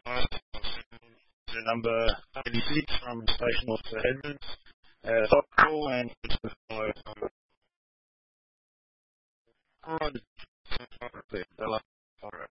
number 86 from Station North to Edmonds. Cycle and it's